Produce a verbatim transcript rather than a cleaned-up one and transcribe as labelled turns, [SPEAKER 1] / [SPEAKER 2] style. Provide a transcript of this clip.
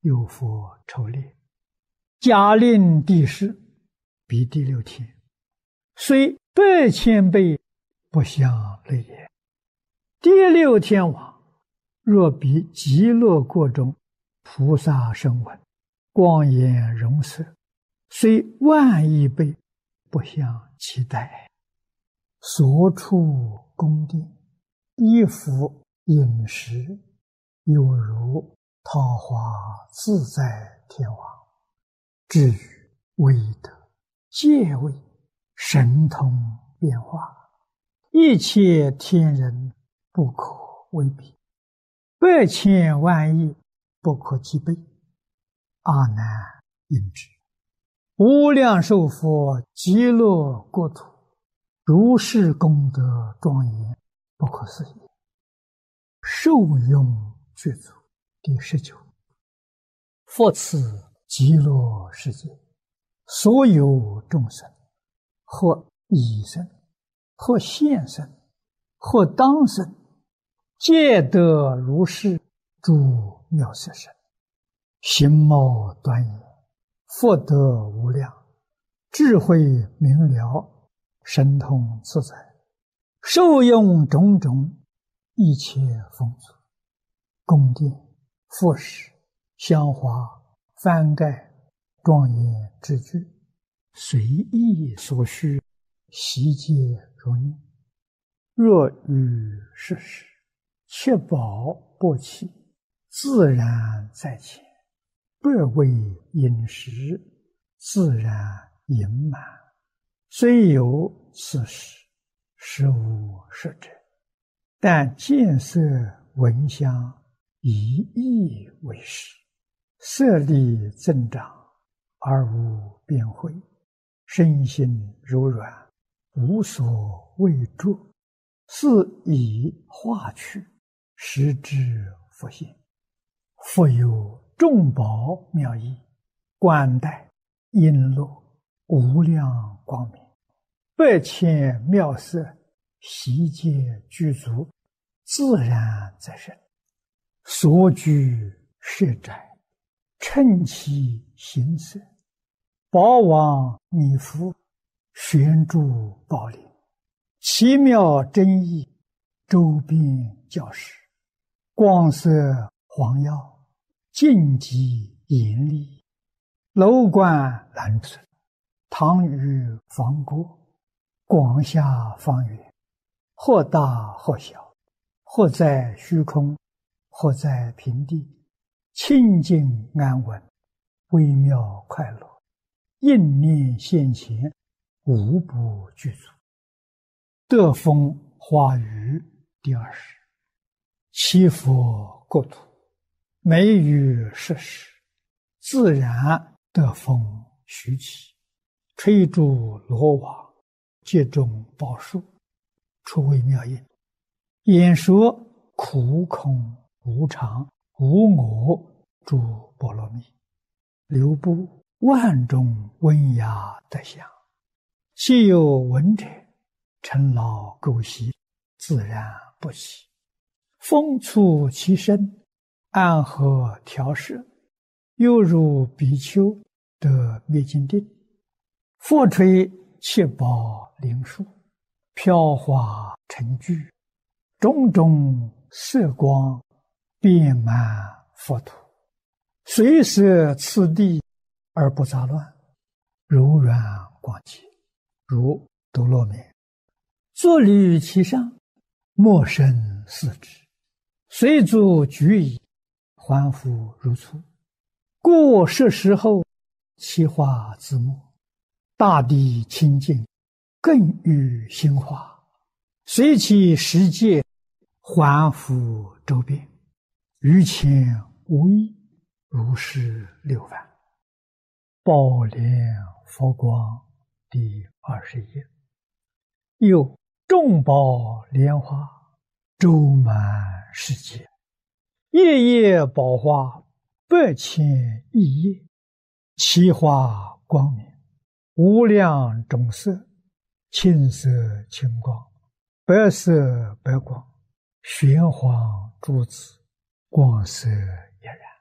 [SPEAKER 1] 有佛抽列，假令地势，比第六天，虽百千倍，不相类也。第六天王，若比极乐国中菩萨声闻，光颜容色，虽万亿倍，不相期待。所处宫殿，衣服饮食，有如桃花自在天王。至于威德、戒位、神通变化，一切天人不可为比，百千万亿不可计备。阿难应知，无量寿佛极乐国土，如是功德庄严，不可思议。受用具足。第十九，佛此极乐世界，所有众生，或已生，或现生，或当生，皆得如是诸妙色身，形貌端严，福德无量，智慧明了，神通自在，受用种种一切丰足，宫殿、佛饰、香花、幡盖、庄严之具，随意所需，悉皆如念。若遇世事，切宝薄器，自然在前，百味饮食，自然盈满。虽有此事，实无实者，但见色闻香，以意为实，色力增长，而无变慧，身心柔软，无所畏著，是以化去，实之佛性。复有众宝妙义，冠带璎珞，无量光明，百千妙色，悉皆具足，自然在身。所居舍宅，称其形色，宝王弥覆，悬诸宝林，奇妙真义，周边教室，光色黄耀，净极严厉，楼观蓝色，堂宇房郭，广厦方圆，或大或小，或在虚空，或在平地，清净安稳，微妙快乐，应念现前，无不具足。德风华语第二十，七佛国土，美于世事，自然德风徐起，吹竹罗网，接种宝树，出微妙音，演说苦空无常无我诸波罗蜜，流布万种温雅德相，既有闻者，尘劳垢习，自然不起。风触其身，安和调摄，犹如比丘得灭尽定。佛吹七宝灵树，飘华成聚，种种色光，遍满佛土，随摄次第而不杂乱，柔软广洁，如斗罗面。坐履其上，莫生四肢，随足举矣，还复如初。故是时候，其化自没，大地清净，更与心化，随其世界，还复周遍，于前无异，如是六万。宝莲佛光第二十页。又众宝莲花，周满世界，夜夜宝花，百千亿叶，其花光明，无量种色，青色青光，白色白光，玄黄珠子，光色俨然。